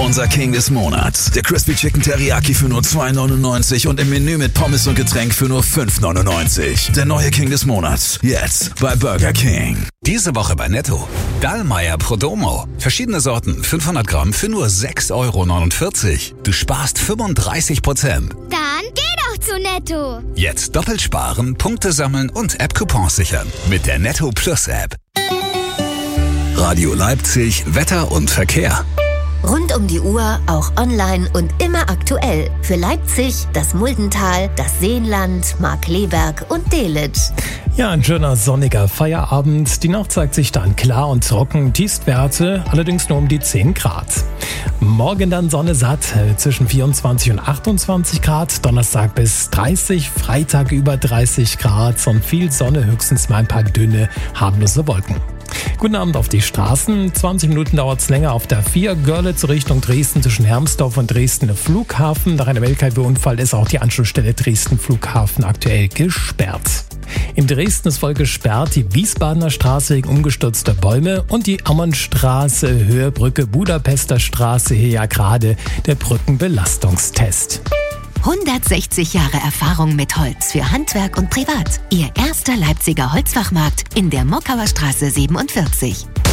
Unser King des Monats. Der Crispy Chicken Teriyaki für nur 2,99 und im Menü mit Pommes und Getränk für nur 5,99. Der neue King des Monats. Jetzt bei Burger King. Diese Woche bei Netto. Dallmayr Prodomo. Verschiedene Sorten, 500 Gramm für nur 6,49 €. Du sparst 35%. Dann geh doch zu Netto. Jetzt doppelt sparen, Punkte sammeln und App-Coupons sichern. Mit der Netto Plus App. Radio Leipzig, Wetter und Verkehr. Rund um die Uhr, auch online und immer aktuell. Für Leipzig, das Muldental, das Seenland, Markkleeberg und Delitzsch. Ja, ein schöner sonniger Feierabend. Die Nacht zeigt sich dann klar und trocken. Tiefstwerte allerdings nur um die 10 Grad. Morgen dann Sonne satt, zwischen 24 und 28 Grad. Donnerstag bis 30, Freitag über 30 Grad und viel Sonne, höchstens mal ein paar dünne, harmlose Wolken. Guten Abend auf die Straßen. 20 Minuten dauert es länger auf der 4 Görlitz Richtung Dresden zwischen Hermsdorf und Dresden Flughafen. Nach einem LKW-Unfall ist auch die Anschlussstelle Dresden Flughafen aktuell gesperrt. In Dresden ist voll gesperrt die Wiesbadener Straße wegen umgestürzter Bäume und die Ammernstraße, Höhe Brücke, Budapester Straße, hier ja gerade der Brückenbelastungstest. 160 Jahre Erfahrung mit Holz für Handwerk und Privat. Ihr erster Leipziger Holzfachmarkt in der Mockauer Straße 47.